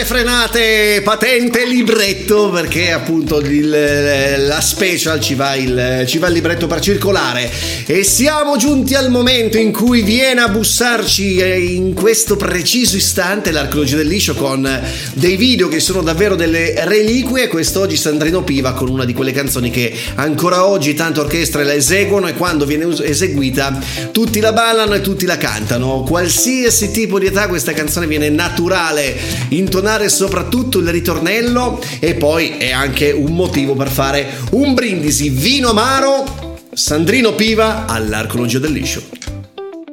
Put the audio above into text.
frenate, patente libretto, perché appunto la special ci va il libretto per circolare. E siamo giunti al momento in cui viene a bussarci in questo preciso istante l'archeologia del liscio con dei video che sono davvero delle reliquie. Quest'oggi Sandrino Piva con una di quelle canzoni che ancora oggi tante orchestre la eseguono, e quando viene eseguita tutti la ballano e tutti la cantano. Qualsiasi tipo di età questa canzone viene naturale intonare, soprattutto il ritornello, e poi è anche un motivo per fare un brindisi vino amaro. Sandrino Piva all'archeologia del liscio.